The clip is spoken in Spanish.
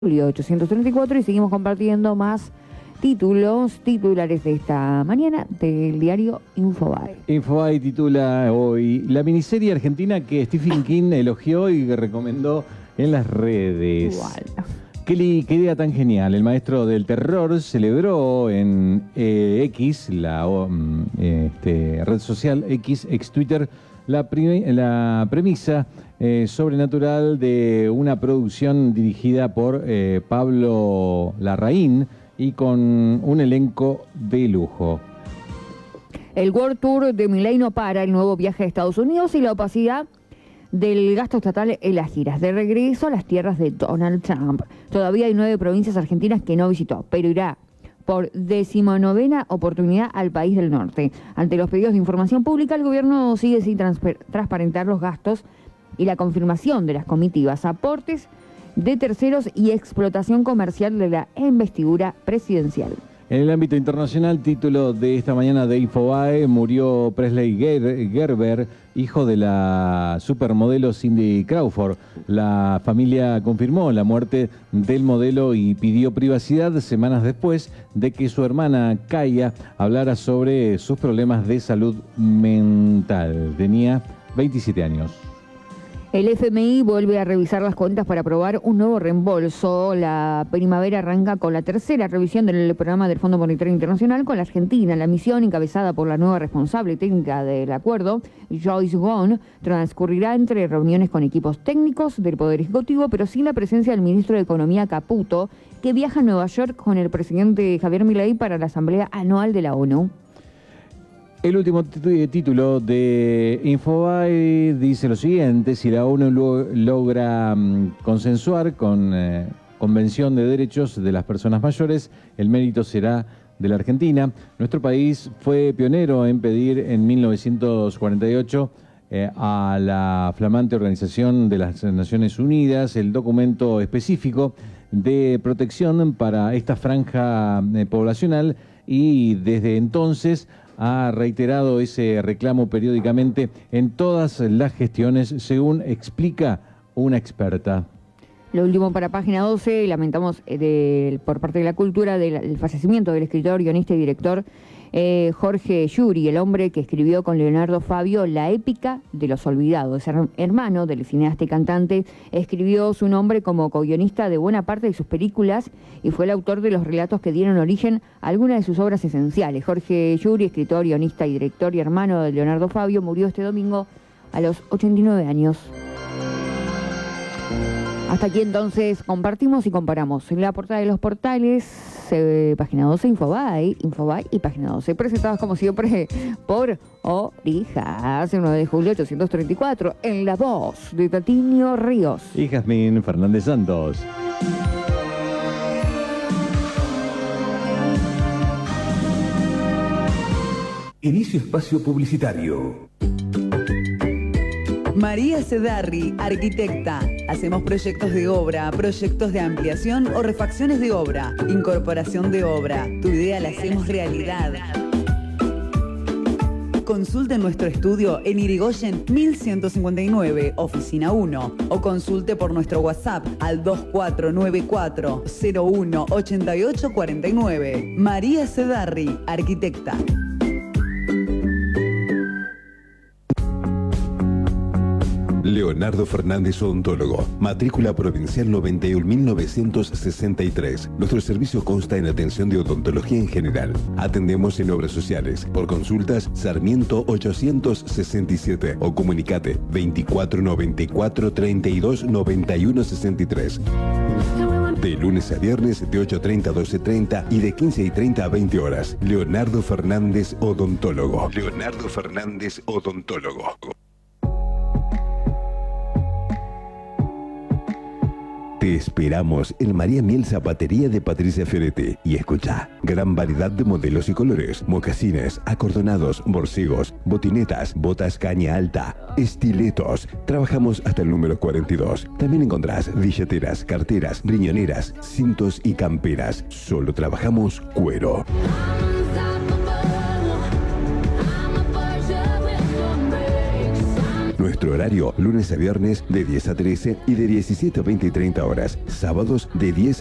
julio 834 y seguimos compartiendo más titulares de esta mañana del diario Infobae. Infobae titula hoy la miniserie argentina que Stephen King elogió y recomendó en las redes. Igual. Qué idea tan genial. El maestro del terror celebró en X, la red social X, ex Twitter, la premisa sobrenatural de una producción dirigida por Pablo Larraín y con un elenco de lujo. El World Tour de Milei no para, el nuevo viaje a Estados Unidos y la opacidad del gasto estatal en las giras. De regreso a las tierras de Donald Trump. Todavía hay 9 provincias argentinas que no visitó, pero irá por 19ª oportunidad al país del norte. Ante los pedidos de información pública, el gobierno sigue sin transparentar los gastos y la confirmación de las comitivas, aportes de terceros y explotación comercial de la investidura presidencial. En el ámbito internacional, título de esta mañana de Infobae, murió Presley Gerber, hijo de la supermodelo Cindy Crawford. La familia confirmó la muerte del modelo y pidió privacidad semanas después de que su hermana Kaya hablara sobre sus problemas de salud mental. Tenía 27 años. El FMI vuelve a revisar las cuentas para aprobar un nuevo reembolso. La primavera arranca con la tercera revisión del programa del Fondo Monetario Internacional con la Argentina. La misión, encabezada por la nueva responsable técnica del acuerdo, Joyce Wong, transcurrirá entre reuniones con equipos técnicos del Poder Ejecutivo, pero sin la presencia del ministro de Economía, Caputo, que viaja a Nueva York con el presidente Javier Milei para la Asamblea Anual de la ONU. El último título de Infobae dice lo siguiente: si la ONU logra consensuar con Convención de Derechos de las Personas Mayores, el mérito será de la Argentina. Nuestro país fue pionero en pedir en 1948 a la flamante Organización de las Naciones Unidas el documento específico de protección para esta franja poblacional y desde entonces ha reiterado ese reclamo periódicamente en todas las gestiones, según explica una experta. Lo último para página 12, lamentamos por parte de la cultura el fallecimiento del escritor, guionista y director Jorge Yuri, el hombre que escribió con Leonardo Fabio La épica de los olvidados. Hermano del cineasta y cantante, escribió su nombre como co-guionista de buena parte de sus películas y fue el autor de los relatos que dieron origen a algunas de sus obras esenciales. Jorge Yuri, escritor, guionista y director y hermano de Leonardo Fabio, murió este domingo a los 89 años. Hasta aquí entonces compartimos y comparamos la portada de los portales, página 12, Infobae y página 12, presentados como siempre por Orijas, el 9 de julio 834, en la voz de Tatinio Ríos y Jazmín Fernández Santos. Inicio espacio publicitario. María Cedarri, arquitecta. Hacemos proyectos de obra, proyectos de ampliación o refacciones de obra, incorporación de obra. Tu idea la hacemos realidad. Consulte nuestro estudio en Irigoyen 1159, oficina 1, o consulte por nuestro WhatsApp al 2494 01 8849. María Cedarri, arquitecta. Leonardo Fernández Odontólogo, matrícula provincial 91.963. Nuestro servicio consta en atención de odontología en general. Atendemos en obras sociales. Por consultas, Sarmiento 867 o comunicate 2494 32 91 63. De lunes a viernes de 8:30 a 12:30 y de 15:30 a 20 horas. Leonardo Fernández Odontólogo. Leonardo Fernández Odontólogo. Te esperamos en María Miel Zapatería de Patricia Fioretti. Y escucha, gran variedad de modelos y colores, mocasines, acordonados, borcegos, botinetas, botas caña alta, estiletos. Trabajamos hasta el número 42. También encontrás billeteras, carteras, riñoneras, cintos y camperas. Solo trabajamos cuero. Nuestro horario, lunes a viernes de 10 a 13 y de 17 a 20 y 30 horas. Sábados de 10